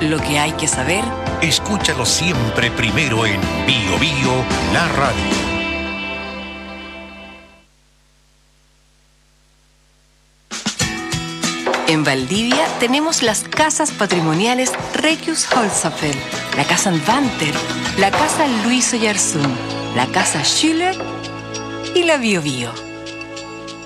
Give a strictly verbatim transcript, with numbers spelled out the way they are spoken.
Lo que hay que saber, escúchalo siempre primero en Bio Bio, la radio. En Valdivia tenemos las casas patrimoniales Requius Holzapfel, la casa Vanter, la casa Luis Oyarzún, la casa Schüller y la Bio Bio.